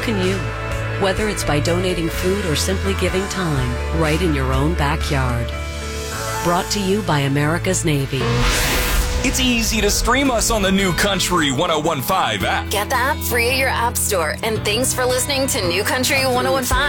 can you. Whether it's by donating food or simply giving time, right in your own backyard. Brought to you by America's Navy. It's easy to stream us on the New Country 101.5 app. Get the app free at your app store. And thanks for listening to New Country 101.5.